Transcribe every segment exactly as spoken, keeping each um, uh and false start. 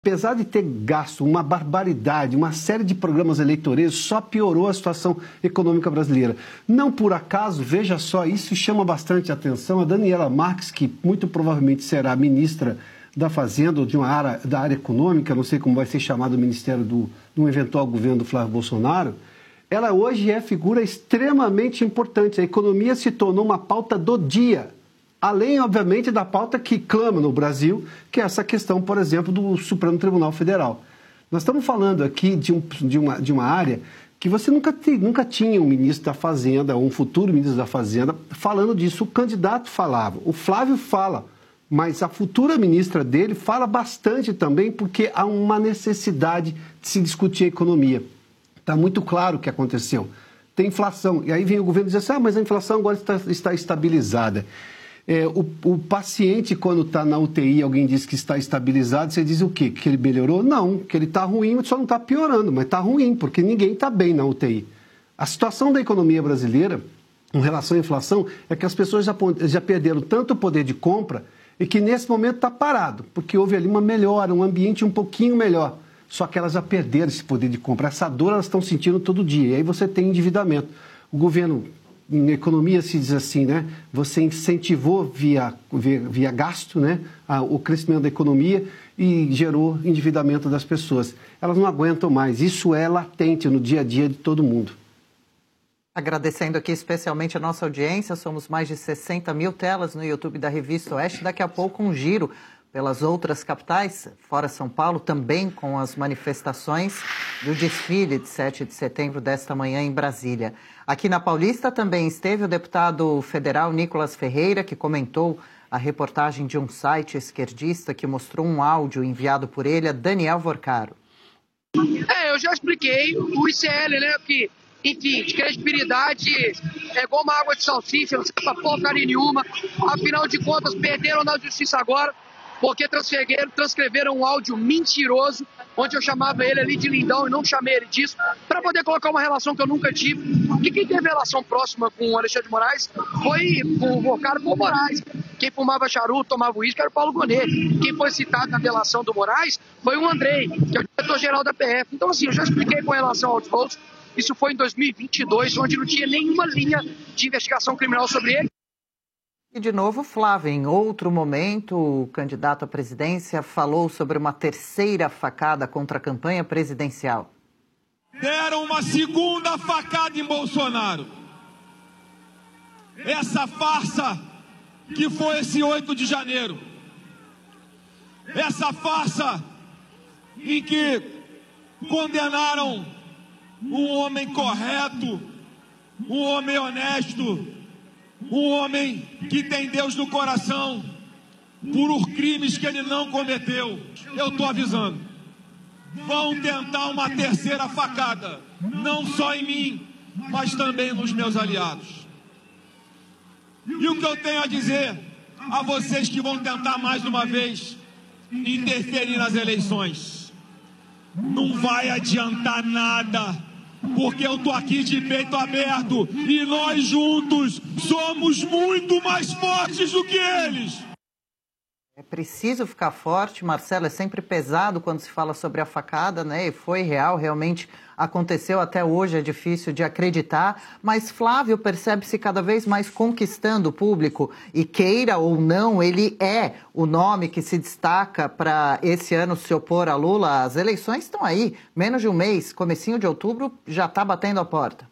Apesar de ter gasto uma barbaridade, uma série de programas eleitoreiros, só piorou a situação econômica brasileira. Não por acaso, veja só, isso chama bastante atenção. A Daniela Marques, que muito provavelmente será ministra da Fazenda ou de uma área, da área econômica, não sei como vai ser chamado o ministério do, do eventual governo do Flávio Bolsonaro, ela hoje é figura extremamente importante. A economia se tornou uma pauta do dia. Além, obviamente, da pauta que clama no Brasil, que é essa questão, por exemplo, do Supremo Tribunal Federal. Nós estamos falando aqui de, um, de, uma, de uma área que você nunca, te, nunca tinha um ministro da Fazenda, ou um futuro ministro da Fazenda, falando disso. O candidato falava, o Flávio fala, mas a futura ministra dele fala bastante também, porque há uma necessidade de se discutir a economia. Está muito claro o que aconteceu. Tem inflação, e aí vem o governo dizer assim, ah, mas a inflação agora está, está estabilizada. É, o, o paciente, quando está na U T I, alguém diz que está estabilizado, você diz o quê? Que ele melhorou? Não, que ele está ruim, só não está piorando, mas está ruim, porque ninguém está bem na U T I. A situação da economia brasileira, em relação à inflação, é que as pessoas já, já perderam tanto o poder de compra e que nesse momento está parado, porque houve ali uma melhora, um ambiente um pouquinho melhor. Só que elas já perderam esse poder de compra. Essa dor elas estão sentindo todo dia, e aí você tem endividamento. O governo... Em economia se diz assim, né? Você incentivou via, via, via gasto, né? A, o crescimento da economia e gerou endividamento das pessoas. Elas não aguentam mais. Isso é latente no dia a dia de todo mundo. Agradecendo aqui especialmente a nossa audiência, somos mais de sessenta mil telas no YouTube da Revista Oeste. Daqui a pouco um giro pelas outras capitais, fora São Paulo, também com as manifestações do desfile de sete de setembro desta manhã em Brasília. Aqui na Paulista também esteve o deputado federal Nicolas Ferreira, que comentou a reportagem de um site esquerdista que mostrou um áudio enviado por ele a Daniel Vorcaro. É, eu já expliquei o I C L, né, que, enfim, de credibilidade é igual uma água de salsicha, não serve pra porcaria nenhuma. Afinal de contas, perderam na justiça agora, porque transcreveram, transcreveram um áudio mentiroso, onde eu chamava ele ali de lindão e não chamei ele disso, para poder colocar uma relação que eu nunca tive. E quem teve relação próxima com o Alexandre de Moraes foi com o Vorcaro com o Moraes. Quem fumava charuto, tomava uísque era o Paulo Gonet. Quem foi citado na delação do Moraes foi o Andrei, que é o diretor-geral da P F. Então, assim, eu já expliquei com relação aos votos. Isso foi em dois mil e vinte e dois, onde não tinha nenhuma linha de investigação criminal sobre ele. E, de novo, Flávio, em outro momento, o candidato à presidência falou sobre uma terceira facada contra a campanha presidencial. Deram uma segunda facada em Bolsonaro. Essa farsa que foi esse oito de janeiro. Essa farsa em que condenaram um homem correto, um homem honesto, um homem que tem Deus no coração, por crimes que ele não cometeu. Eu estou avisando. Vão tentar uma terceira facada, não só em mim, mas também nos meus aliados. E o que eu tenho a dizer a vocês que vão tentar mais uma vez interferir nas eleições? Não vai adiantar nada, porque eu estou aqui de peito aberto e nós juntos somos muito mais fortes do que eles. É preciso ficar forte, Marcelo, é sempre pesado quando se fala sobre a facada, né? E foi real, realmente aconteceu, até hoje é difícil de acreditar, mas Flávio percebe-se cada vez mais conquistando o público e, queira ou não, ele é o nome que se destaca para esse ano se opor a Lula. As eleições estão aí, menos de um mês, comecinho de outubro, já está batendo a porta.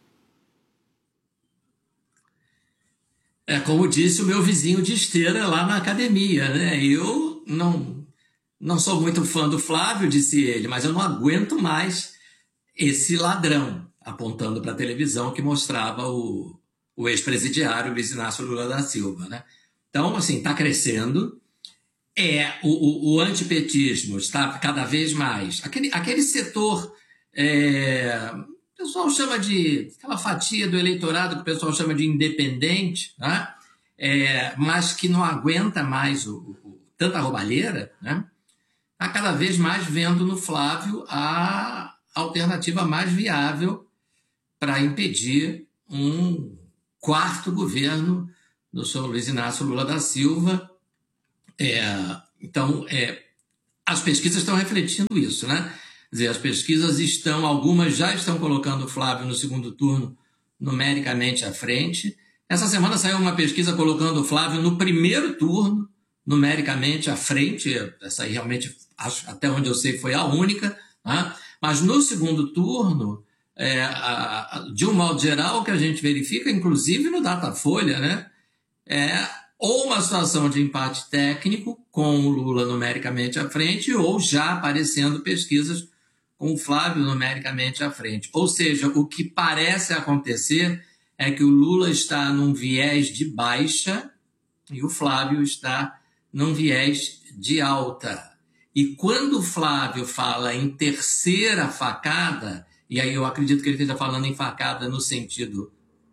É, como disse o meu vizinho de esteira lá na academia, né? Eu não, não sou muito fã do Flávio, disse ele, mas eu não aguento mais esse ladrão, apontando para a televisão que mostrava o, o ex-presidiário Luiz Inácio Lula da Silva, né? Então, assim, está crescendo. É, o, o, o antipetismo está cada vez mais... Aquele, aquele setor... É, o pessoal chama de... aquela fatia do eleitorado que o pessoal chama de independente, né? É, mas que não aguenta mais o, o, tanta roubalheira, né? Está cada vez mais vendo no Flávio a alternativa mais viável para impedir um quarto governo do senhor Luiz Inácio Lula da Silva. É, então, é, as pesquisas estão refletindo isso, né? Quer dizer, as pesquisas estão, algumas já estão colocando o Flávio no segundo turno numericamente à frente. Essa semana saiu uma pesquisa colocando o Flávio no primeiro turno, numericamente à frente. Essa aí realmente, acho, até onde eu sei, foi a única, né? Mas no segundo turno, é, a, a, de um modo geral, o que a gente verifica, inclusive no Datafolha, né, é ou uma situação de empate técnico, com o Lula numericamente à frente, ou já aparecendo pesquisas com o Flávio numericamente à frente. Ou seja, o que parece acontecer é que o Lula está num viés de baixa e o Flávio está num viés de alta. E quando o Flávio fala em terceira facada, e aí eu acredito que ele esteja falando em facada no sentido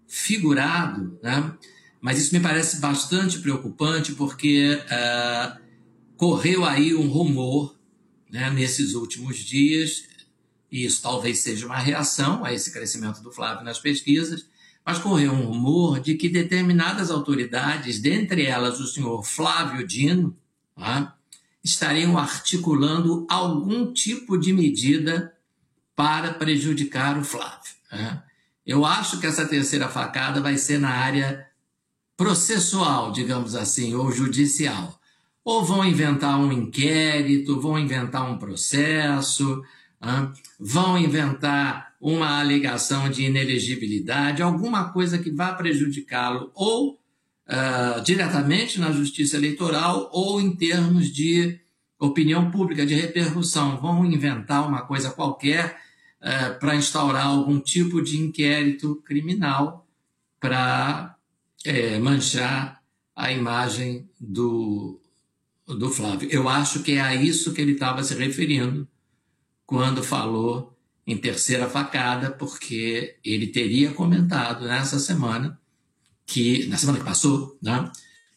figurado, né? Mas isso me parece bastante preocupante, porque uh, correu aí um rumor, né, nesses últimos dias, e isso talvez seja uma reação a esse crescimento do Flávio nas pesquisas, mas correu um rumor de que determinadas autoridades, dentre elas o senhor Flávio Dino, tá, estariam articulando algum tipo de medida para prejudicar o Flávio. Né? Eu acho que essa terceira facada vai ser na área processual, digamos assim, ou judicial. Ou vão inventar um inquérito, vão inventar um processo, hein? Vão inventar uma alegação de inelegibilidade, alguma coisa que vá prejudicá-lo ou uh, diretamente na justiça eleitoral ou em termos de opinião pública, de repercussão. Vão inventar uma coisa qualquer uh, para instaurar algum tipo de inquérito criminal para É, manchar a imagem do, do Flávio. Eu acho que é a isso que ele estava se referindo quando falou em terceira facada, porque ele teria comentado nessa semana, que, na semana que passou, né,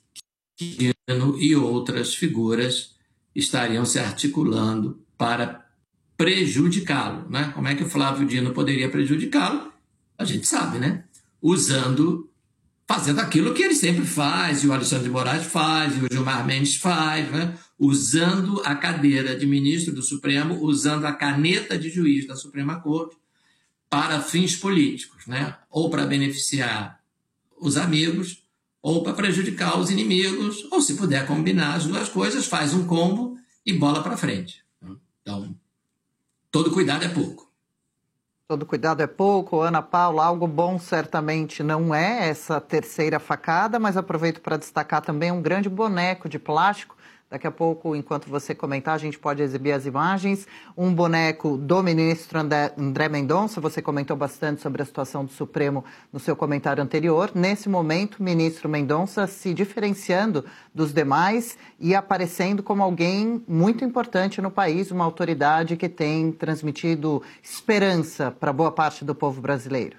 que Dino e outras figuras estariam se articulando para prejudicá-lo. Né? Como é que o Flávio Dino poderia prejudicá-lo? A gente sabe, né? Usando fazendo aquilo que ele sempre faz, e o Alexandre de Moraes faz, e o Gilmar Mendes faz, né? Usando a cadeira de ministro do Supremo, usando a caneta de juiz da Suprema Corte para fins políticos, né? Ou para beneficiar os amigos, ou para prejudicar os inimigos, ou se puder combinar as duas coisas, faz um combo e bola para frente. Então, todo cuidado é pouco. Todo cuidado é pouco. Ana Paula, algo bom certamente não é essa terceira facada, mas aproveito para destacar também um grande boneco de plástico. Daqui a pouco, enquanto você comentar, a gente pode exibir as imagens. Um boneco do ministro André, André Mendonça, você comentou bastante sobre a situação do Supremo no seu comentário anterior. Nesse momento, o ministro Mendonça se diferenciando dos demais e aparecendo como alguém muito importante no país, uma autoridade que tem transmitido esperança para boa parte do povo brasileiro.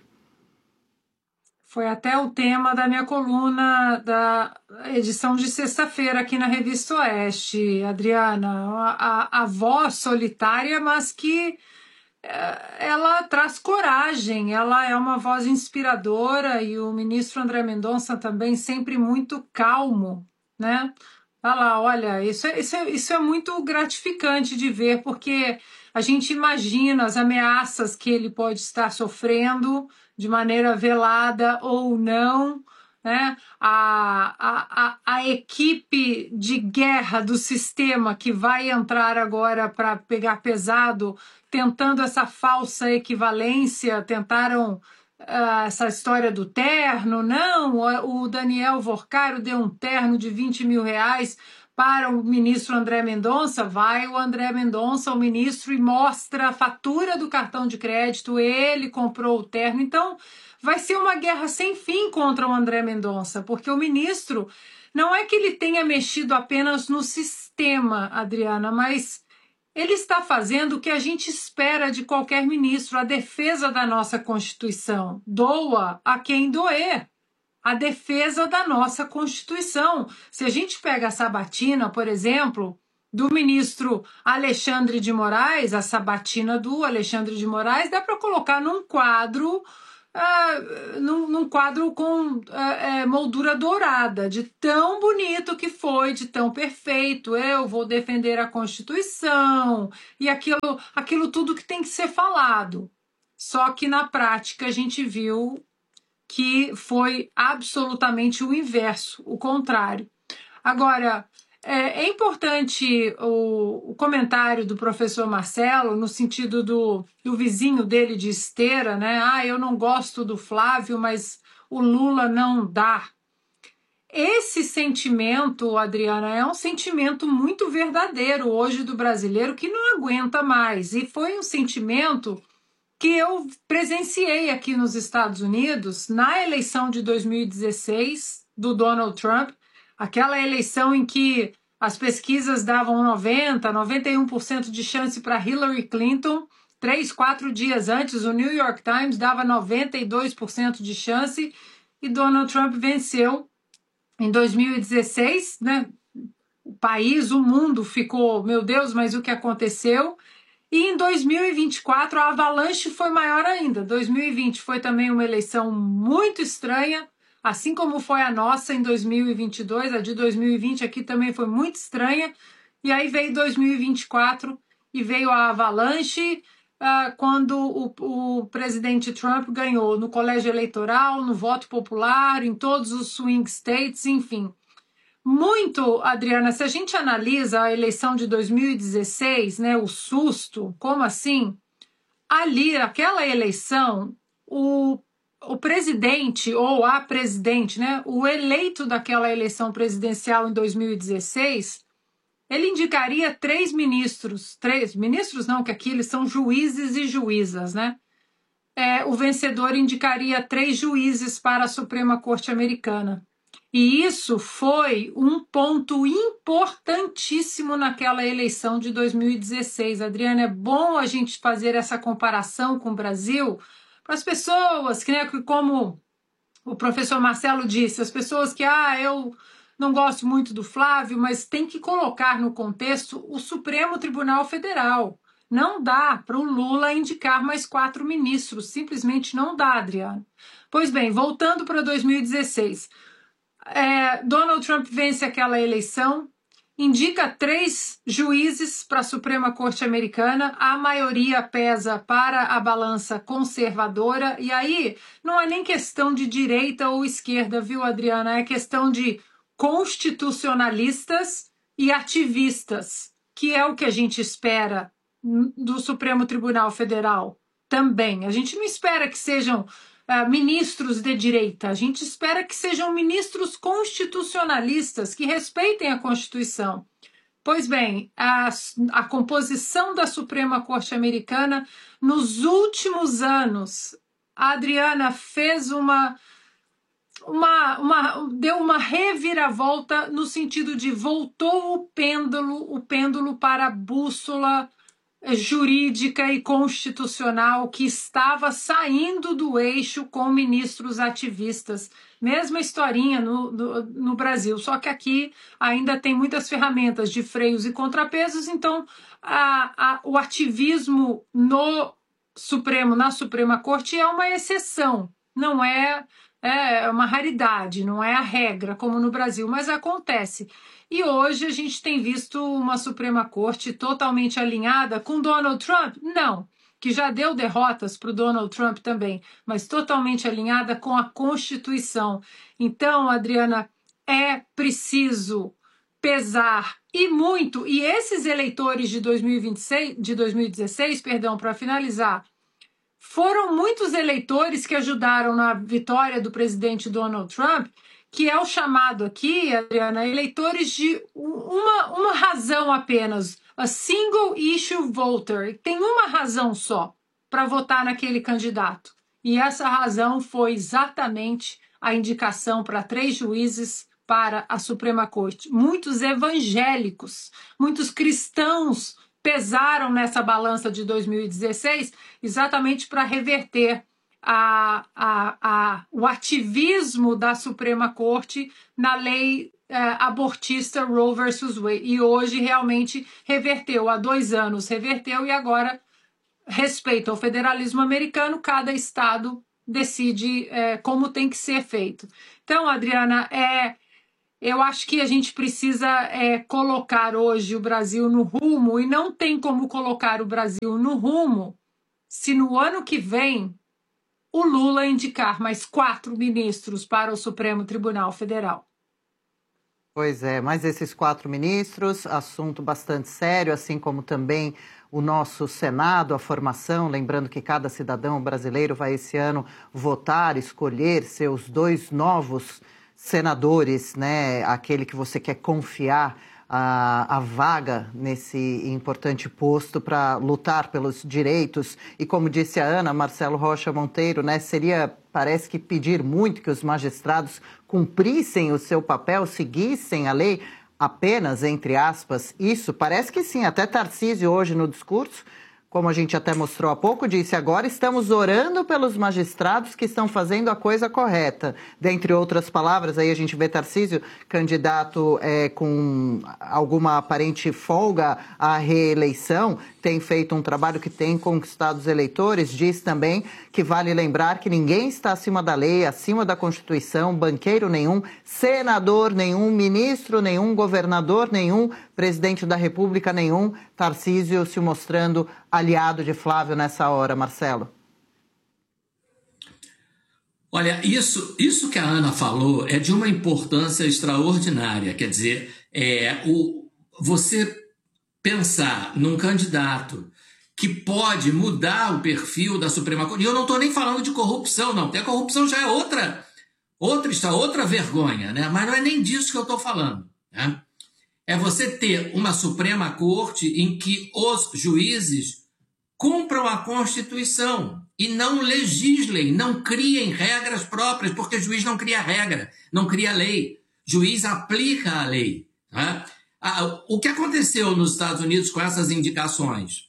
Foi até o tema da minha coluna da edição de sexta-feira aqui na Revista Oeste, Adriana. A, a, a voz solitária, mas que é, ela traz coragem, ela é uma voz inspiradora, e o ministro André Mendonça também sempre muito calmo, né? Olha lá, olha, isso é, isso, é, isso é muito gratificante de ver, porque a gente imagina as ameaças que ele pode estar sofrendo, de maneira velada ou não, né? A, a, a, a equipe de guerra do sistema que vai entrar agora para pegar pesado, tentando essa falsa equivalência, tentaram uh, essa história do terno, não, o Daniel Vorcaro deu um terno de vinte mil reais para o ministro André Mendonça, vai o André Mendonça, o ministro, e mostra a fatura do cartão de crédito, ele comprou o terno. Então, vai ser uma guerra sem fim contra o André Mendonça, porque o ministro, não é que ele tenha mexido apenas no sistema, Adriana, mas ele está fazendo o que a gente espera de qualquer ministro, a defesa da nossa Constituição. Doa a quem doer. A defesa da nossa Constituição. Se a gente pega a sabatina, por exemplo, do ministro Alexandre de Moraes, a sabatina do Alexandre de Moraes, dá para colocar num quadro uh, num, num quadro com uh, moldura dourada, de tão bonito que foi, de tão perfeito. Eu vou defender a Constituição e aquilo, aquilo tudo que tem que ser falado. Só que na prática a gente viu que foi absolutamente o inverso, o contrário. Agora, é, é importante o, o comentário do professor Marcelo, no sentido do, do vizinho dele de esteira, né? Ah, eu não gosto do Flávio, mas o Lula não dá. Esse sentimento, Adriana, é um sentimento muito verdadeiro hoje do brasileiro que não aguenta mais. E foi um sentimento que eu presenciei aqui nos Estados Unidos na eleição de dois mil e dezesseis do Donald Trump, aquela eleição em que as pesquisas davam noventa, noventa e um por cento de chance para Hillary Clinton. Três, quatro dias antes, o New York Times dava noventa e dois por cento de chance e Donald Trump venceu em dois mil e dezesseis, né? O país, o mundo ficou, meu Deus, mas o que aconteceu? E em dois mil e vinte e quatro a avalanche foi maior ainda. dois mil e vinte foi também uma eleição muito estranha, assim como foi a nossa em dois mil e vinte e dois, a de dois mil e vinte aqui também foi muito estranha. E aí veio dois mil e vinte e quatro e veio a avalanche uh, quando o, o presidente Trump ganhou no colégio eleitoral, no voto popular, em todos os swing states, enfim. Muito, Adriana, se a gente analisa a eleição de dois mil e dezesseis, né, o susto, como assim? Ali, aquela eleição, o, o presidente ou a presidente, né, o eleito daquela eleição presidencial em dois mil e dezesseis, ele indicaria três ministros, três ministros não, que aqui eles são juízes e juízas, né? É, o vencedor indicaria três juízes para a Suprema Corte Americana. E isso foi um ponto importantíssimo naquela eleição de dois mil e dezesseis. Adriana, é bom a gente fazer essa comparação com o Brasil para as pessoas que, né, como o professor Marcelo disse, as pessoas que, ah, eu não gosto muito do Flávio, mas tem que colocar no contexto o Supremo Tribunal Federal. Não dá para o Lula indicar mais quatro ministros, simplesmente não dá, Adriana. Pois bem, voltando para dois mil e dezesseis... É, Donald Trump vence aquela eleição, indica três juízes para a Suprema Corte Americana, a maioria pesa para a balança conservadora, e aí não é nem questão de direita ou esquerda, viu, Adriana? É questão de constitucionalistas e ativistas, que é o que a gente espera do Supremo Tribunal Federal também. A gente não espera que sejam Uh, ministros de direita, a gente espera que sejam ministros constitucionalistas, que respeitem a Constituição. Pois bem, a, a composição da Suprema Corte Americana, nos últimos anos, a Adriana fez uma, uma, uma, deu uma reviravolta no sentido de voltou o pêndulo, o pêndulo para a bússola jurídica e constitucional que estava saindo do eixo com ministros ativistas. Mesma historinha no, no, no Brasil, só que aqui ainda tem muitas ferramentas de freios e contrapesos, então a, a, o ativismo no Supremo, na Suprema Corte é uma exceção, não é, é uma raridade, não é a regra como no Brasil, mas acontece. E hoje a gente tem visto uma Suprema Corte totalmente alinhada com Donald Trump? Não, que já deu derrotas para o Donald Trump também, mas totalmente alinhada com a Constituição. Então, Adriana, é preciso pesar e muito, e esses eleitores de dois mil e vinte e seis, de dois mil e dezesseis, perdão, para finalizar, foram muitos eleitores que ajudaram na vitória do presidente Donald Trump, que é o chamado aqui, Adriana, eleitores de uma, uma razão apenas, a single issue voter, tem uma razão só para votar naquele candidato. E essa razão foi exatamente a indicação para três juízes para a Suprema Corte. Muitos evangélicos, muitos cristãos pesaram nessa balança de dois mil e dezesseis exatamente para reverter A, a, a, o ativismo da Suprema Corte na lei é, abortista Roe versus Wade. E hoje realmente reverteu, há dois anos reverteu, e agora respeito ao federalismo americano, cada estado decide é, como tem que ser feito. Então, Adriana, é, eu acho que a gente precisa é, colocar hoje o Brasil no rumo, e não tem como colocar o Brasil no rumo se no ano que vem o Lula indicar mais quatro ministros para o Supremo Tribunal Federal. Pois é, mas esses quatro ministros, assunto bastante sério, assim como também o nosso Senado, a formação, lembrando que cada cidadão brasileiro vai esse ano votar, escolher seus dois novos senadores, né? Aquele que você quer confiar a, a vaga nesse importante posto para lutar pelos direitos. E como disse a Ana, Marcelo Rocha Monteiro, né? Seria, parece que pedir muito que os magistrados cumprissem o seu papel, seguissem a lei apenas, entre aspas, isso. Parece que sim, até Tarcísio hoje no discurso, como a gente até mostrou há pouco, disse: agora estamos orando pelos magistrados que estão fazendo a coisa correta. Dentre outras palavras, aí a gente vê Tarcísio, candidato é, com alguma aparente folga à reeleição, tem feito um trabalho que tem conquistado os eleitores, diz também que vale lembrar que ninguém está acima da lei, acima da Constituição, banqueiro nenhum, senador nenhum, ministro nenhum, governador nenhum, presidente da República nenhum. Tarcísio se mostrando aliado de Flávio nessa hora, Marcelo. Olha, isso, isso que a Ana falou é de uma importância extraordinária. Quer dizer, é, o, você pensar num candidato que pode mudar o perfil da Suprema Corte, e eu não estou nem falando de corrupção, não, porque a corrupção já é outra, outra, outra vergonha, né? Mas não é nem disso que eu estou falando, né? É você ter uma Suprema Corte em que os juízes cumpram a Constituição e não legislem, não criem regras próprias, porque juiz não cria regra, não cria lei. Juiz aplica a lei. Tá? O que aconteceu nos Estados Unidos com essas indicações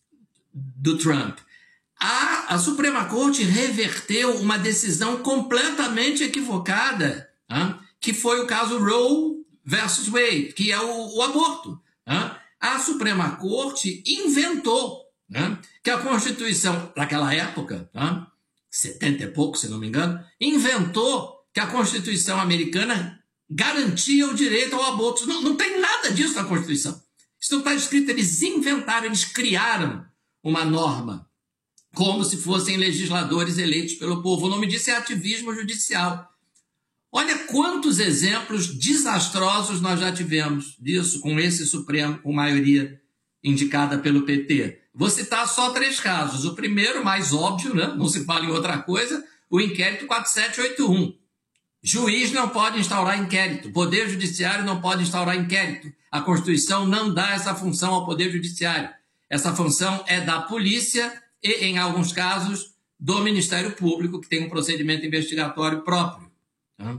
do Trump? A, a Suprema Corte reverteu uma decisão completamente equivocada, tá? Que foi o caso Roe versus Wade, que é o, o aborto. Né? A Suprema Corte inventou, né, que a Constituição, naquela época, né, setenta e pouco, se não me engano, inventou que a Constituição americana garantia o direito ao aborto. Não, não tem nada disso na Constituição. Isso não está escrito, eles inventaram, eles criaram uma norma, como se fossem legisladores eleitos pelo povo. O nome disso é ativismo judicial. Olha quantos exemplos desastrosos nós já tivemos disso, com esse Supremo, com maioria indicada pelo P T. Vou citar só três casos. O primeiro, mais óbvio, né? Não se fala em outra coisa, o inquérito quatro sete oito um. Juiz não pode instaurar inquérito, Poder Judiciário não pode instaurar inquérito. A Constituição não dá essa função ao Poder Judiciário. Essa função é da polícia e, em alguns casos, do Ministério Público, que tem um procedimento investigatório próprio. Tá?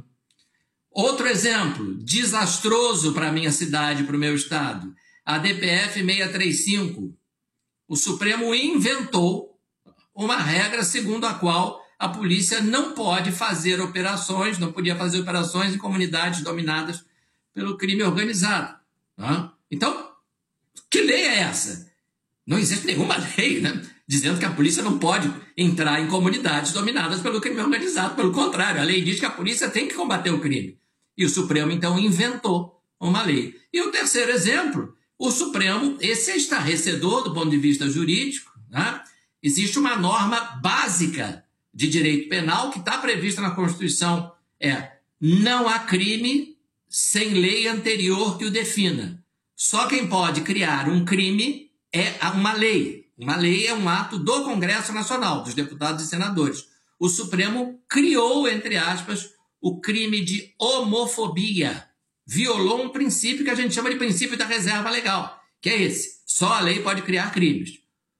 Outro exemplo, desastroso para a minha cidade, para o meu estado, a D P F seiscentos e trinta e cinco. O Supremo inventou uma regra segundo a qual a polícia não pode fazer operações, não podia fazer operações em comunidades dominadas pelo crime organizado. Tá? Então, que lei é essa? Não existe nenhuma lei, né, dizendo que a polícia não pode entrar em comunidades dominadas pelo crime organizado. Pelo contrário, a lei diz que a polícia tem que combater o crime. E o Supremo, então, inventou uma lei. E o terceiro exemplo, o Supremo, esse é estarrecedor do ponto de vista jurídico, né? Existe uma norma básica de direito penal que está prevista na Constituição, é: não há crime sem lei anterior que o defina. Só quem pode criar um crime é uma lei. Uma lei é um ato do Congresso Nacional, dos deputados e senadores. O Supremo criou, entre aspas, o crime de homofobia. Violou um princípio que a gente chama de princípio da reserva legal, que é esse: só a lei pode criar crimes.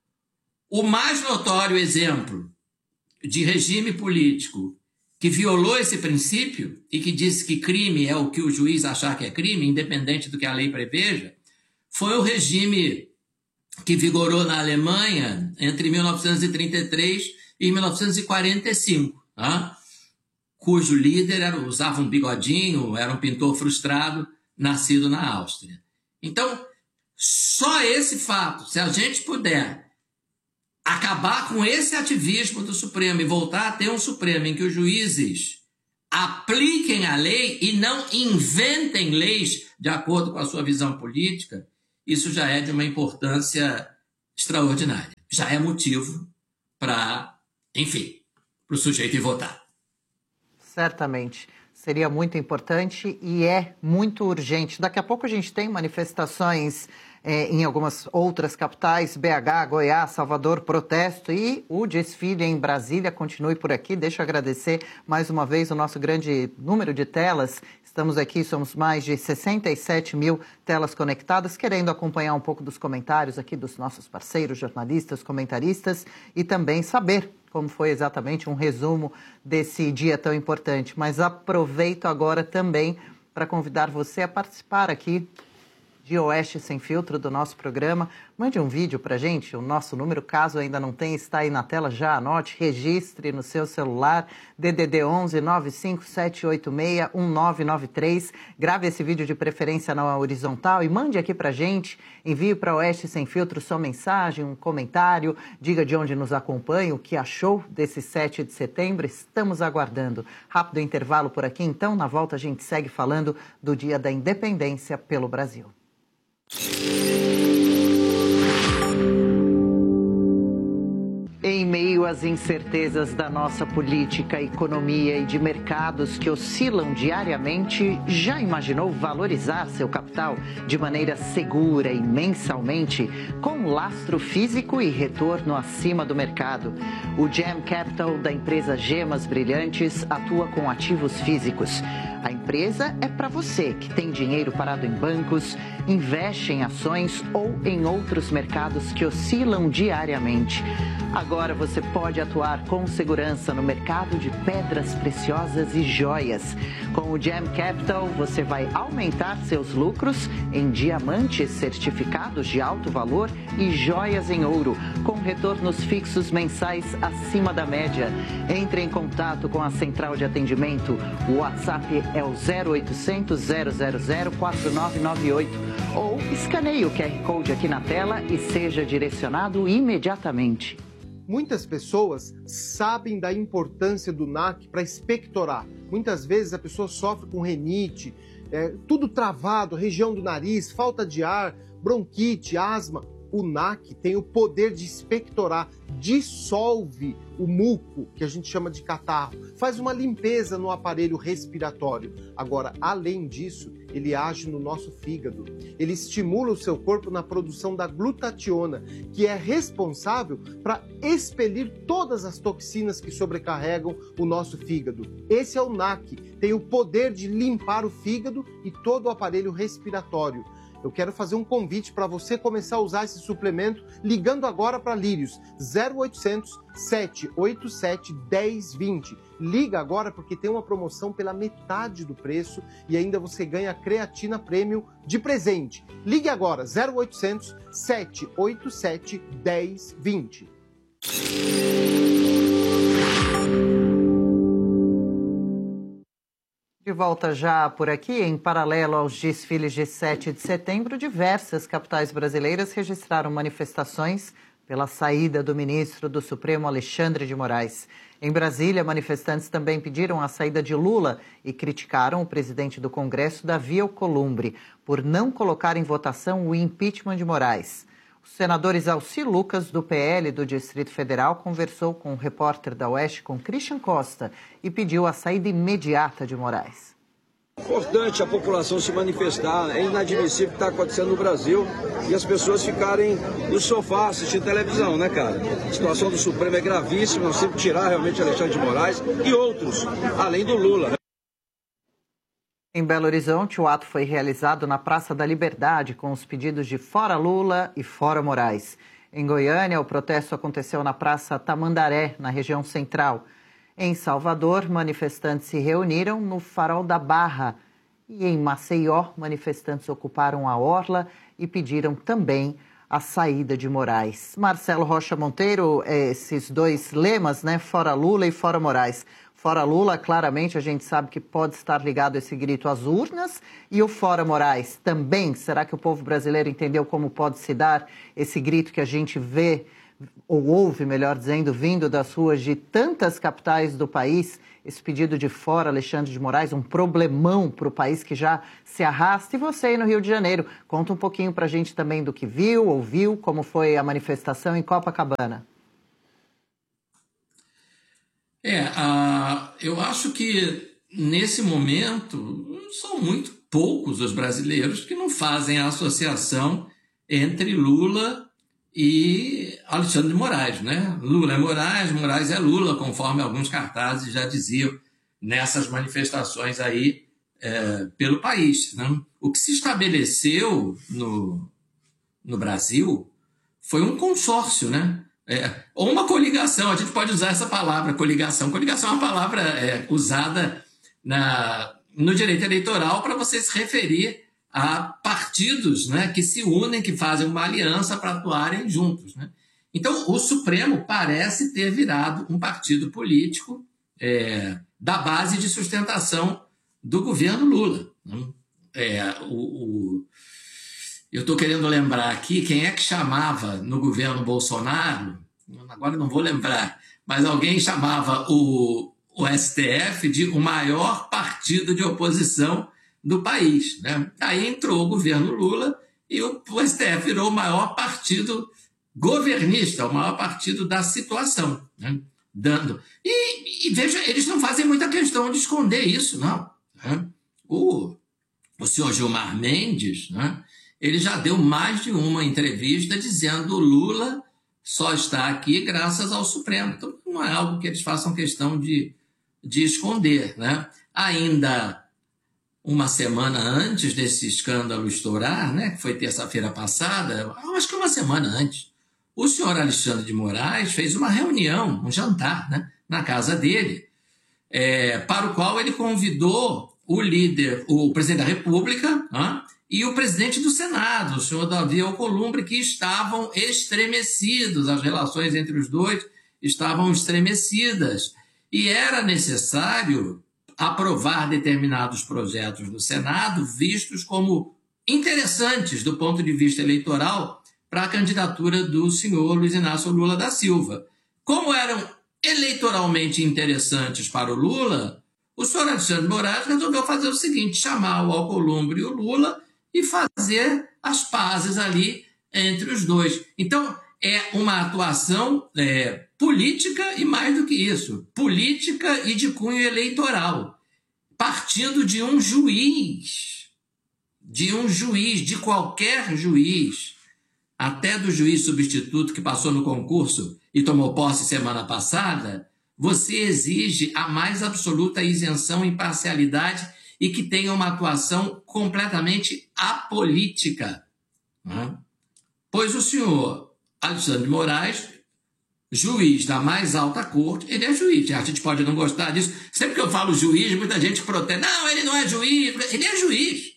O mais notório exemplo de regime político que violou esse princípio e que disse que crime é o que o juiz achar que é crime, independente do que a lei preveja, foi o regime que vigorou na Alemanha entre mil novecentos e trinta e três e mil novecentos e quarenta e cinco, tá? Cujo líder era, usava um bigodinho, era um pintor frustrado, nascido na Áustria. Então, só esse fato, se a gente puder acabar com esse ativismo do Supremo e voltar a ter um Supremo em que os juízes apliquem a lei e não inventem leis de acordo com a sua visão política, isso já é de uma importância extraordinária. Já é motivo para, enfim, para o sujeito ir votar. Certamente. Seria muito importante e é muito urgente. Daqui a pouco a gente tem manifestações eh, em algumas outras capitais, B H, Goiás, Salvador, protesto e o desfile em Brasília. Continue por aqui. Deixa eu agradecer mais uma vez o nosso grande número de telas. Estamos aqui, somos mais de sessenta e sete mil telas conectadas, querendo acompanhar um pouco dos comentários aqui dos nossos parceiros, jornalistas, comentaristas e também saber como foi exatamente um resumo desse dia tão importante. Mas aproveito agora também para convidar você a participar aqui de Oeste Sem Filtro, do nosso programa. Mande um vídeo para a gente, o nosso número, caso ainda não tenha, está aí na tela, já anote, registre no seu celular, D D D onze nove cinco sete oito seis um nove nove três. Grave esse vídeo de preferência na horizontal e mande aqui para a gente, envie para Oeste Sem Filtro sua mensagem, um comentário, diga de onde nos acompanha, o que achou desse sete de setembro, estamos aguardando. Rápido intervalo por aqui, então, na volta a gente segue falando do Dia da Independência pelo Brasil. Em meio às incertezas da nossa política, economia e de mercados que oscilam diariamente, já imaginou valorizar seu capital de maneira segura e mensalmente, com lastro físico e retorno acima do mercado? O Gem Capital da empresa Gemas Brilhantes atua com ativos físicos. A empresa é para você que tem dinheiro parado em bancos, investe em ações ou em outros mercados que oscilam diariamente. Agora você pode atuar com segurança no mercado de pedras preciosas e joias. Com o Gem Capital, você vai aumentar seus lucros em diamantes certificados de alto valor e joias em ouro, com retornos fixos mensais acima da média. Entre em contato com a central de atendimento. O WhatsApp é o zero oitocentos, zero zero zero, quatro nove nove oito ou escaneie o Q R Code aqui na tela e seja direcionado imediatamente. Muitas pessoas sabem da importância do N A C para expectorar. Muitas vezes a pessoa sofre com rinite, é, tudo travado, região do nariz, falta de ar, bronquite, asma. O N A C tem o poder de expectorar, dissolve o muco, que a gente chama de catarro, faz uma limpeza no aparelho respiratório. Agora, além disso, ele age no nosso fígado. Ele estimula o seu corpo na produção da glutationa, que é responsável para expelir todas as toxinas que sobrecarregam o nosso fígado. Esse é o N A C, tem o poder de limpar o fígado e todo o aparelho respiratório. Eu quero fazer um convite para você começar a usar esse suplemento ligando agora para Lírios, zero oitocentos, sete oito sete, um zero dois zero. Liga agora porque tem uma promoção pela metade do preço e ainda você ganha creatina premium de presente. Ligue agora, zero oitocentos, sete oito sete, um zero dois zero. De volta já por aqui, em paralelo aos desfiles de sete de setembro, diversas capitais brasileiras registraram manifestações pela saída do ministro do Supremo, Alexandre de Moraes. Em Brasília, manifestantes também pediram a saída de Lula e criticaram o presidente do Congresso, Davi Alcolumbre, por não colocar em votação o impeachment de Moraes. O senador Isalci Lucas, do P L do Distrito Federal, conversou com o repórter da Oeste, com Christian Costa, e pediu a saída imediata de Moraes. Importante a população se manifestar, é inadmissível o que está acontecendo no Brasil e as pessoas ficarem no sofá assistindo televisão, né, cara? A situação do Supremo é gravíssima, nós temos que tirar realmente Alexandre de Moraes e outros, além do Lula, né? Em Belo Horizonte, o ato foi realizado na Praça da Liberdade, com os pedidos de Fora Lula e Fora Moraes. Em Goiânia, o protesto aconteceu na Praça Tamandaré, na região central. Em Salvador, manifestantes se reuniram no Farol da Barra. E em Maceió, manifestantes ocuparam a orla e pediram também a saída de Moraes. Marcelo Rocha Monteiro, esses dois lemas, né? Fora Lula e Fora Moraes. Fora Lula, claramente, a gente sabe que pode estar ligado esse grito às urnas. E o Fora Moraes também? Será que o povo brasileiro entendeu como pode se dar esse grito que a gente vê ou houve, melhor dizendo, vindo das ruas de tantas capitais do país, esse pedido de fora, Alexandre de Moraes, um problemão para o país que já se arrasta. E você aí no Rio de Janeiro, conta um pouquinho para a gente também do que viu, ouviu, como foi a manifestação em Copacabana. É, uh, eu acho que nesse momento são muito poucos os brasileiros que não fazem a associação entre Lula e Alexandre de Moraes, né? Lula é Moraes, Moraes é Lula, conforme alguns cartazes já diziam nessas manifestações aí é, pelo país, né? O que se estabeleceu no, no Brasil foi um consórcio, né? É, ou uma coligação, a gente pode usar essa palavra, coligação. Coligação é uma palavra é, usada na, no direito eleitoral para você se referir a partidos, né, que se unem, que fazem uma aliança para atuarem juntos, né? Então, o Supremo parece ter virado um partido político é, da base de sustentação do governo Lula, né? É, o, o, eu estou querendo lembrar aqui quem é que chamava no governo Bolsonaro, agora não vou lembrar, mas alguém chamava o, o S T F de o maior partido de oposição do país, né? Aí entrou o governo Lula e o, o S T F virou o maior partido governista, o maior partido da situação, né? Dando. E, e veja, eles não fazem muita questão de esconder isso, não, né? O, o senhor Gilmar Mendes, né, ele já deu mais de uma entrevista dizendo que o Lula só está aqui graças ao Supremo. Então, não é algo que eles façam questão de, de esconder, né? Ainda uma semana antes desse escândalo estourar, né, que foi terça-feira passada, acho que uma semana antes, o senhor Alexandre de Moraes fez uma reunião, um jantar, né, na casa dele, é, para o qual ele convidou o líder, o presidente da República, né, e o presidente do Senado, o senhor Davi Alcolumbre, que estavam estremecidos, as relações entre os dois estavam estremecidas, e era necessário aprovar determinados projetos no Senado vistos como interessantes do ponto de vista eleitoral para a candidatura do senhor Luiz Inácio Lula da Silva. Como eram eleitoralmente interessantes para o Lula, o senhor Alexandre de Moraes resolveu fazer o seguinte, chamar o Alcolumbre e o Lula e fazer as pazes ali entre os dois. Então, é uma atuação é, política e mais do que isso, política e de cunho eleitoral, partindo de um juiz, de um juiz, de qualquer juiz, até do juiz substituto que passou no concurso e tomou posse semana passada, você exige a mais absoluta isenção e imparcialidade e que tenha uma atuação completamente apolítica, né? Pois o senhor Alexandre de Moraes, juiz da mais alta corte, ele é juiz. A gente pode não gostar disso. Sempre que eu falo juiz, muita gente protesta. Não, ele não é juiz. Ele é juiz.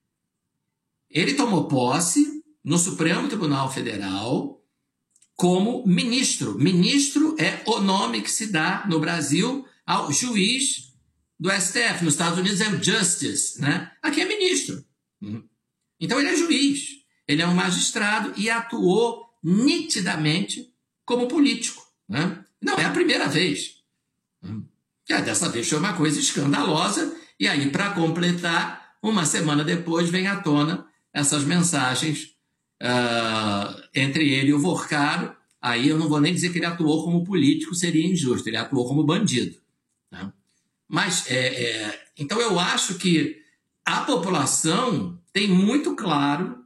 Ele tomou posse no Supremo Tribunal Federal como ministro. Ministro é o nome que se dá no Brasil ao juiz do S T F. Nos Estados Unidos é o justice, né? Aqui é ministro. Então ele é juiz. Ele é um magistrado e atuou nitidamente como político, né? Não é a primeira vez. Já dessa vez foi uma coisa escandalosa, e aí, para completar, uma semana depois vem à tona essas mensagens uh, entre ele e o Vorcaro. Aí eu não vou nem dizer que ele atuou como político, seria injusto, ele atuou como bandido, né? Mas, é, é, então eu acho que a população tem muito claro,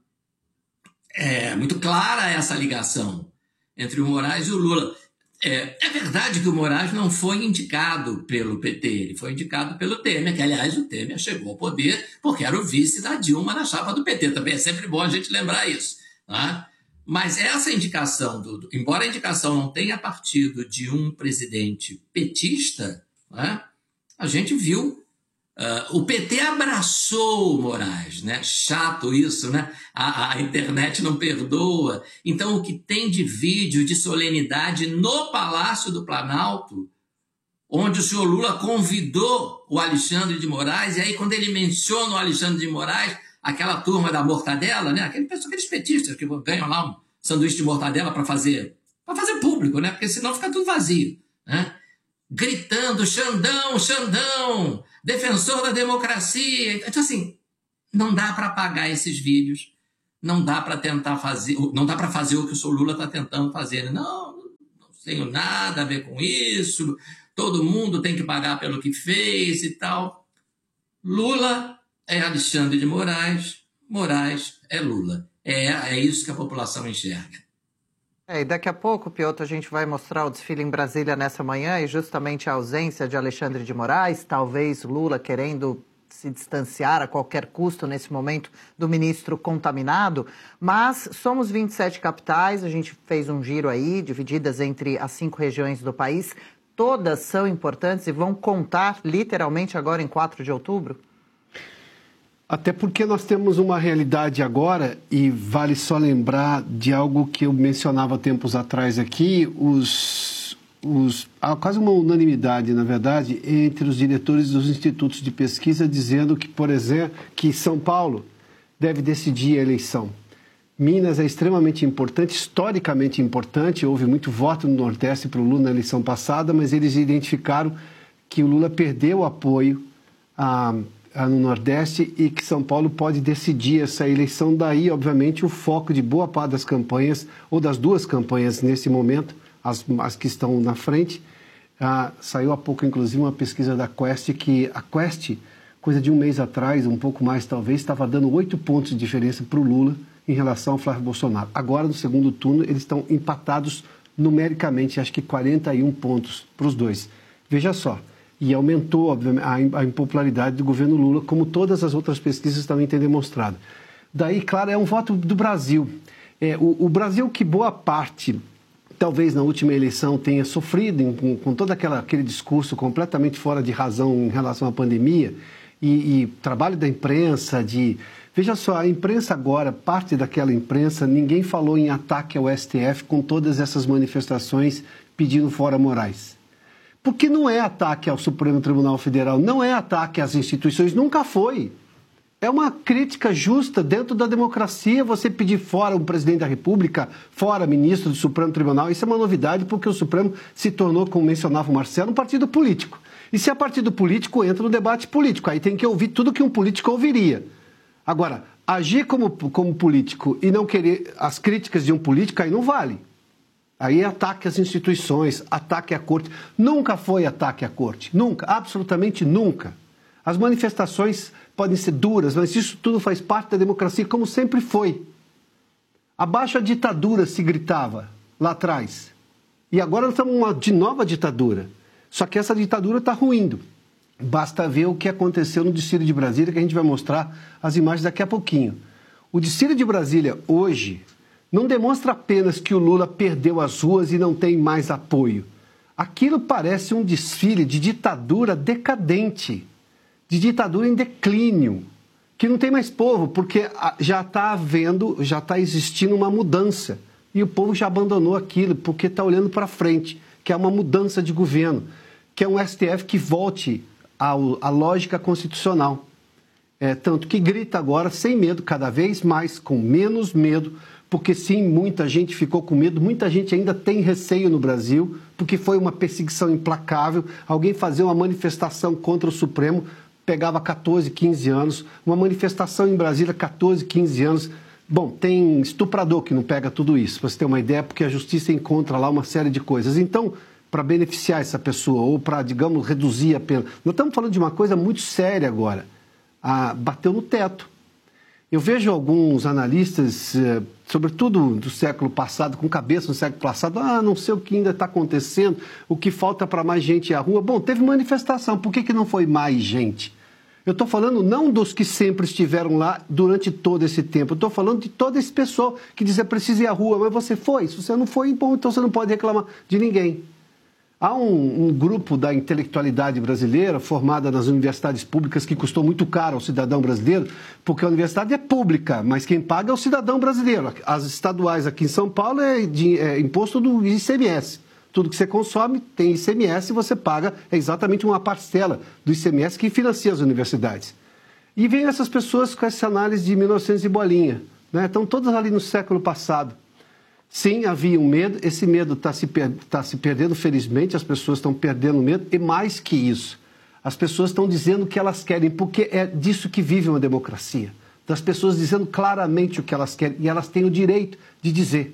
é, muito clara essa ligação entre o Moraes e o Lula. É, é verdade que o Moraes não foi indicado pelo P T, ele foi indicado pelo Temer, que, aliás, o Temer chegou ao poder porque era o vice da Dilma na chapa do P T. Também é sempre bom a gente lembrar isso, né? Mas essa indicação, do, do, embora a indicação não tenha partido de um presidente petista, né, a gente viu... Uh, o P T abraçou o Moraes, né? Chato isso, né? A, a internet não perdoa. Então, o que tem de vídeo de solenidade no Palácio do Planalto, onde o senhor Lula convidou o Alexandre de Moraes, e aí quando ele menciona o Alexandre de Moraes, aquela turma da mortadela, né? Aqueles, aqueles petistas que ganham lá um sanduíche de mortadela para fazer para fazer público, né? Porque senão fica tudo vazio, né? Gritando, Xandão, Xandão, defensor da democracia. Então, assim, não dá para apagar esses vídeos, não dá para tentar fazer, não dá para fazer o que o senhor Lula está tentando fazer. Não, não tenho nada a ver com isso, todo mundo tem que pagar pelo que fez e tal. Lula é Alexandre de Moraes, Moraes é Lula. É, é isso que a população enxerga. É, e daqui a pouco, Piotr, a gente vai mostrar o desfile em Brasília nessa manhã e justamente a ausência de Alexandre de Moraes, talvez Lula querendo se distanciar a qualquer custo nesse momento do ministro contaminado, mas somos vinte e sete capitais, a gente fez um giro aí, divididas entre as cinco regiões do país, todas são importantes e vão contar literalmente agora em quatro de outubro? Até porque nós temos uma realidade agora, e vale só lembrar de algo que eu mencionava tempos atrás aqui, os, os, há quase uma unanimidade, na verdade, entre os diretores dos institutos de pesquisa, dizendo que, por exemplo, que São Paulo deve decidir a eleição. Minas é extremamente importante, historicamente importante, houve muito voto no Nordeste para o Lula na eleição passada, mas eles identificaram que o Lula perdeu o apoio a no Nordeste e que São Paulo pode decidir essa eleição. Daí, obviamente, o foco de boa parte das campanhas, ou das duas campanhas nesse momento, as, as que estão na frente. Ah, saiu há pouco, inclusive, uma pesquisa da Quest, que a Quest, coisa de um mês atrás, um pouco mais talvez, estava dando oito pontos de diferença para o Lula em relação ao Flávio Bolsonaro. Agora, no segundo turno, eles estão empatados numericamente, acho que quarenta e um pontos para os dois. Veja só. E aumentou, obviamente, a impopularidade do governo Lula, como todas as outras pesquisas também têm demonstrado. Daí, claro, é um voto do Brasil. É, o, o Brasil que boa parte, talvez na última eleição, tenha sofrido em, com, com todo aquela, aquele discurso completamente fora de razão em relação à pandemia e, e trabalho da imprensa, de... Veja só, a imprensa agora, parte daquela imprensa, ninguém falou em ataque ao S T F com todas essas manifestações pedindo fora Moraes. Porque não é ataque ao Supremo Tribunal Federal, não é ataque às instituições, nunca foi. É uma crítica justa dentro da democracia você pedir fora um presidente da República, fora ministro do Supremo Tribunal. Isso é uma novidade porque o Supremo se tornou, como mencionava o Marcelo, um partido político. E se é partido político, entra no debate político. Aí tem que ouvir tudo que um político ouviria. Agora, agir como, como político e não querer as críticas de um político, aí não vale. Aí é ataque às instituições, ataque à corte. Nunca foi ataque à corte, nunca, absolutamente nunca. As manifestações podem ser duras, mas isso tudo faz parte da democracia, como sempre foi. Abaixo a ditadura se gritava lá atrás. E agora nós estamos numa de nova ditadura. Só que essa ditadura está ruindo. Basta ver o que aconteceu no desfile de Brasília, que a gente vai mostrar as imagens daqui a pouquinho. O desfile de Brasília hoje não demonstra apenas que o Lula perdeu as ruas e não tem mais apoio. Aquilo parece um desfile de ditadura decadente, de ditadura em declínio, que não tem mais povo, porque já está havendo, já está existindo uma mudança. E o povo já abandonou aquilo, porque está olhando para frente, que é uma mudança de governo, que é um S T F que volte à lógica constitucional. É, tanto que grita agora sem medo, cada vez mais, com menos medo, porque sim, muita gente ficou com medo, muita gente ainda tem receio no Brasil, porque foi uma perseguição implacável, alguém fazia uma manifestação contra o Supremo, pegava catorze, quinze anos, uma manifestação em Brasília, catorze, quinze anos. Bom, tem estuprador que não pega tudo isso, para você ter uma ideia, porque a justiça encontra lá uma série de coisas. Então, para beneficiar essa pessoa, ou para, digamos, reduzir a pena, nós estamos falando de uma coisa muito séria agora, ah, bateu no teto. Eu vejo alguns analistas, sobretudo do século passado, com cabeça no século passado, ah, não sei o que ainda está acontecendo, o que falta para mais gente ir à rua. Bom, teve manifestação, por que, que não foi mais gente? Eu estou falando não dos que sempre estiveram lá durante todo esse tempo, eu estou falando de todo esse pessoal que diz, é preciso ir à rua, mas você foi? Se você não foi, bom, então você não pode reclamar de ninguém. Há um, um grupo da intelectualidade brasileira, formada nas universidades públicas, que custou muito caro ao cidadão brasileiro, porque a universidade é pública, mas quem paga é o cidadão brasileiro. As estaduais aqui em São Paulo é, de, é imposto do I C M S. Tudo que você consome tem I C M S e você paga exatamente uma parcela do I C M S que financia as universidades. E vem essas pessoas com essa análise de mil e novecentos e bolinha, né? Estão todas ali no século passado. Sim, havia um medo, esse medo está se, per tá se perdendo, felizmente, as pessoas estão perdendo medo, e mais que isso, as pessoas estão dizendo o que elas querem, porque é disso que vive uma democracia, das pessoas dizendo claramente o que elas querem, e elas têm o direito de dizer.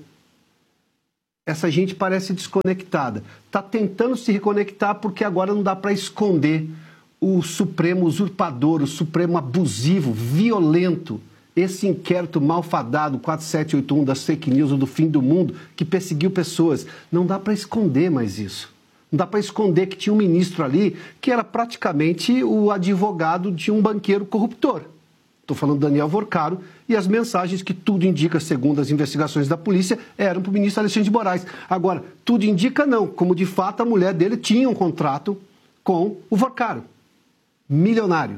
Essa gente parece desconectada, está tentando se reconectar porque agora não dá para esconder o Supremo usurpador, o Supremo abusivo, violento, esse inquérito malfadado, quatro sete oito um das fake news do fim do mundo, que perseguiu pessoas. Não dá para esconder mais isso. Não dá para esconder que tinha um ministro ali que era praticamente o advogado de um banqueiro corruptor. Estou falando do Daniel Vorcaro, e as mensagens que tudo indica, segundo as investigações da polícia, eram para o ministro Alexandre de Moraes. Agora, tudo indica não, como de fato a mulher dele tinha um contrato com o Vorcaro, milionário.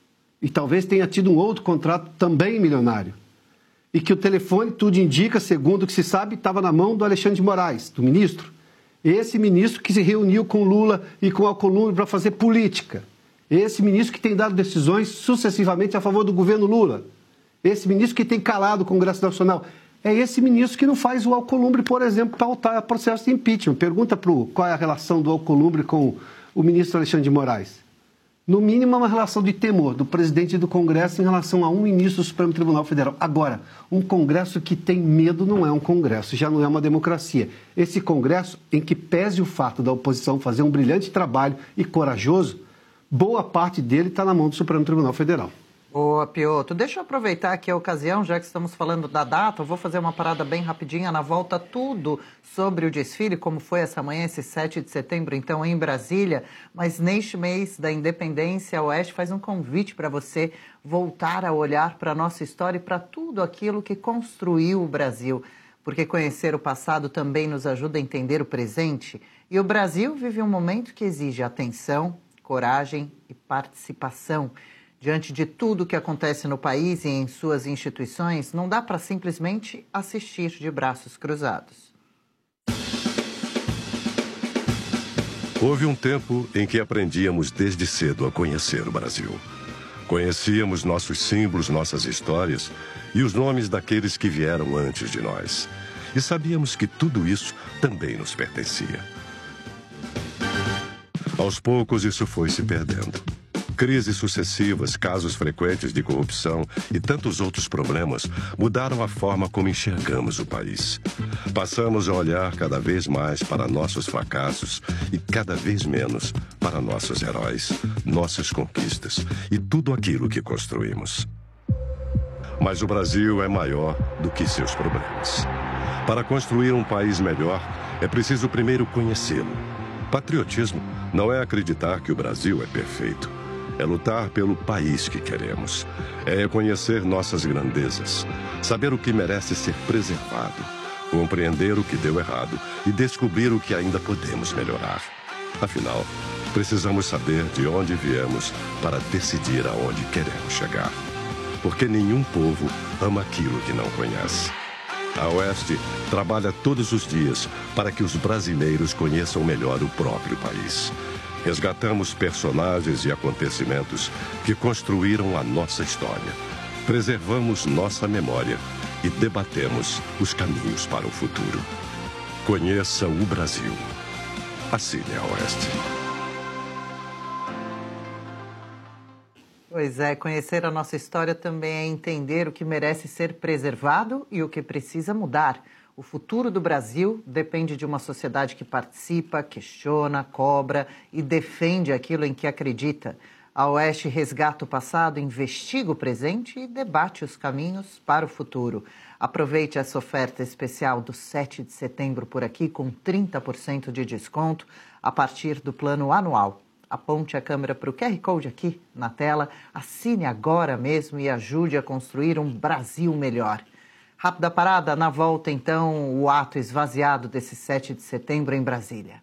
E talvez tenha tido um outro contrato também milionário. E que o telefone, tudo indica, segundo o que se sabe, estava na mão do Alexandre de Moraes, do ministro. Esse ministro que se reuniu com Lula e com Alcolumbre para fazer política. Esse ministro que tem dado decisões sucessivamente a favor do governo Lula. Esse ministro que tem calado o Congresso Nacional. É esse ministro que não faz o Alcolumbre, por exemplo, pautar processo de impeachment. Pergunta para o qual é a relação do Alcolumbre com o ministro Alexandre de Moraes. No mínimo, é uma relação de temor do presidente do Congresso em relação a um ministro do Supremo Tribunal Federal. Agora, um Congresso que tem medo não é um Congresso, já não é uma democracia. Esse Congresso, em que pese o fato da oposição fazer um brilhante trabalho e corajoso, boa parte dele está na mão do Supremo Tribunal Federal. Ô, Pioto, deixa eu aproveitar aqui a ocasião, já que estamos falando da data, eu vou fazer uma parada bem rapidinha, na volta tudo sobre o desfile, como foi essa manhã, esse sete de setembro, então, em Brasília. Mas neste mês da Independência, a Oeste faz um convite para você voltar a olhar para a nossa história e para tudo aquilo que construiu o Brasil. Porque conhecer o passado também nos ajuda a entender o presente. E o Brasil vive um momento que exige atenção, coragem e participação. Diante de tudo o que acontece no país e em suas instituições, não dá para simplesmente assistir de braços cruzados. Houve um tempo em que aprendíamos desde cedo a conhecer o Brasil. Conhecíamos nossos símbolos, nossas histórias e os nomes daqueles que vieram antes de nós. E sabíamos que tudo isso também nos pertencia. Aos poucos, isso foi se perdendo. Crises sucessivas, casos frequentes de corrupção e tantos outros problemas mudaram a forma como enxergamos o país. Passamos a olhar cada vez mais para nossos fracassos e cada vez menos para nossos heróis, nossas conquistas e tudo aquilo que construímos. Mas o Brasil é maior do que seus problemas. Para construir um país melhor, é preciso primeiro conhecê-lo. Patriotismo não é acreditar que o Brasil é perfeito. É lutar pelo país que queremos. É reconhecer nossas grandezas, saber o que merece ser preservado, compreender o que deu errado e descobrir o que ainda podemos melhorar. Afinal, precisamos saber de onde viemos para decidir aonde queremos chegar. Porque nenhum povo ama aquilo que não conhece. A Oeste trabalha todos os dias para que os brasileiros conheçam melhor o próprio país. Resgatamos personagens e acontecimentos que construíram a nossa história. Preservamos nossa memória e debatemos os caminhos para o futuro. Conheça o Brasil. Assine a Oeste. Pois é, conhecer a nossa história também é entender o que merece ser preservado e o que precisa mudar. O futuro do Brasil depende de uma sociedade que participa, questiona, cobra e defende aquilo em que acredita. A Oeste resgata o passado, investiga o presente e debate os caminhos para o futuro. Aproveite essa oferta especial do sete de setembro por aqui com trinta por cento de desconto a partir do plano anual. Aponte a câmera para o Q R Code aqui na tela, assine agora mesmo e ajude a construir um Brasil melhor. Rápida parada, na volta então, o ato esvaziado desse sete de setembro em Brasília.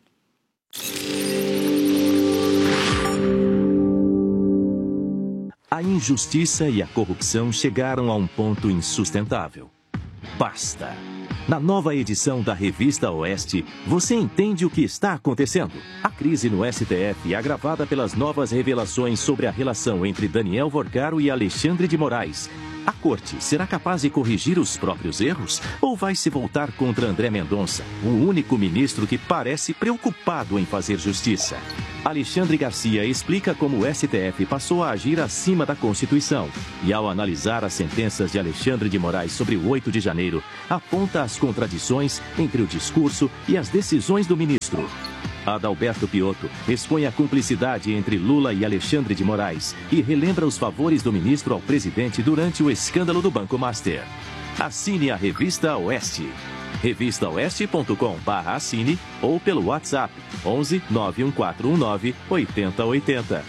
A injustiça e a corrupção chegaram a um ponto insustentável. Basta! Na nova edição da Revista Oeste, você entende o que está acontecendo. A crise no S T F, agravada pelas novas revelações sobre a relação entre Daniel Vorcaro e Alexandre de Moraes, A corte será capaz de corrigir os próprios erros ou vai se voltar contra André Mendonça, o único ministro que parece preocupado em fazer justiça? Alexandre Garcia explica como o S T F passou a agir acima da Constituição e, ao analisar as sentenças de Alexandre de Moraes sobre o oito de janeiro, aponta as contradições entre o discurso e as decisões do ministro. Adalberto Piotto expõe a cumplicidade entre Lula e Alexandre de Moraes e relembra os favores do ministro ao presidente durante o escândalo do Banco Master. Assine a Revista Oeste. revista oeste ponto com barra assine ou pelo WhatsApp onze nove um quatro um nove oito zero oito zero.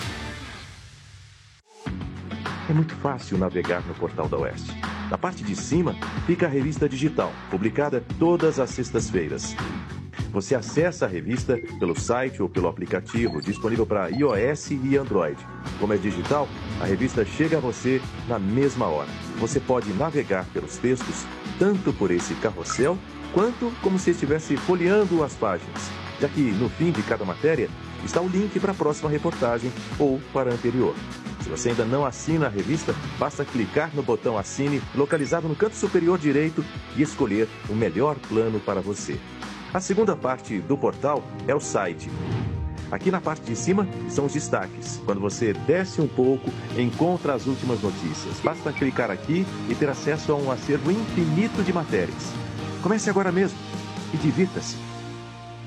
É muito fácil navegar no portal da Oeste. Na parte de cima fica a revista digital, publicada todas as sextas-feiras. Você acessa a revista pelo site ou pelo aplicativo disponível para iOS e Android. Como é digital, a revista chega a você na mesma hora. Você pode navegar pelos textos tanto por esse carrossel, quanto como se estivesse folheando as páginas, já que no fim de cada matéria está o link para a próxima reportagem ou para a anterior. Se você ainda não assina a revista, basta clicar no botão Assine, localizado no canto superior direito, e escolher o melhor plano para você. A segunda parte do portal é o site. Aqui na parte de cima são os destaques. Quando você desce um pouco, encontra as últimas notícias. Basta clicar aqui e ter acesso a um acervo infinito de matérias. Comece agora mesmo e divirta-se.